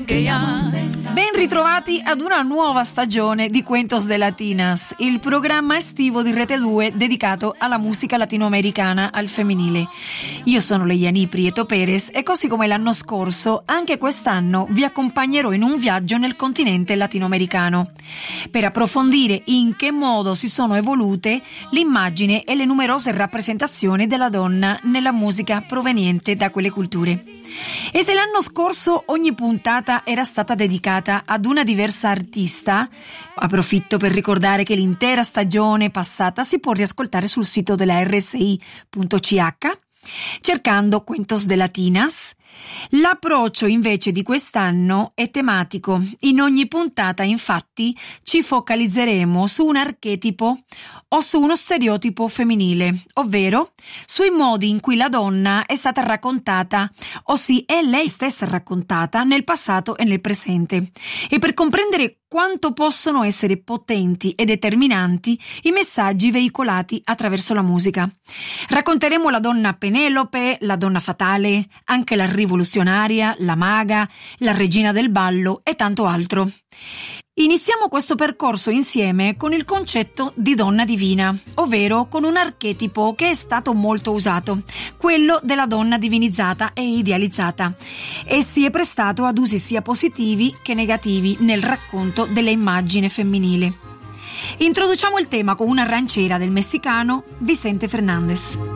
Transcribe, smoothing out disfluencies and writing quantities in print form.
Ben ritrovati ad una nuova stagione di Cuentos de Latinas, il programma estivo di Rete 2 dedicato alla musica latinoamericana al femminile. Io sono Leiani Prieto Perez e così come l'anno scorso, anche quest'anno vi accompagnerò in un viaggio nel continente latinoamericano per approfondire in che modo si sono evolute l'immagine e le numerose rappresentazioni della donna nella musica proveniente da quelle culture. E se l'anno scorso ogni puntata era stata dedicata ad una diversa artista, approfitto per ricordare che l'intera stagione passata si può riascoltare sul sito della rsi.ch cercando Cuentos de Latinas. L'approccio invece di quest'anno è tematico. In ogni puntata, infatti, ci focalizzeremo su un archetipo o su uno stereotipo femminile, ovvero sui modi in cui la donna è stata raccontata, o si è lei stessa raccontata nel passato e nel presente. E per comprendere quanto possono essere potenti e determinanti i messaggi veicolati attraverso la musica. Racconteremo la donna Penelope, la donna fatale, anche la rivoluzionaria, la maga, la regina del ballo e tanto altro. Iniziamo questo percorso insieme con il concetto di donna divina, ovvero con un archetipo che è stato molto usato, quello della donna divinizzata e idealizzata, e si è prestato ad usi sia positivi che negativi nel racconto dell'immagine femminile. Introduciamo il tema con una ranchera del messicano Vicente Fernández.